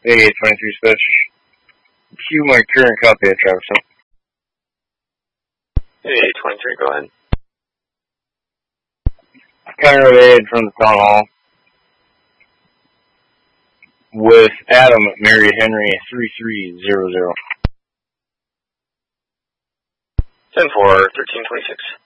Hey, 23 Special. Cue my current copy of Traverson. Hey, 23, go ahead. County Road 8 from the town hall. With Adam at Mary Henry 3300. 10-4, 1326.